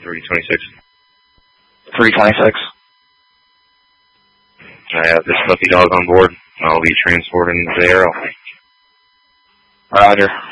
326. 326. I have this puppy dog on board. I'll be transporting the arrow. Roger.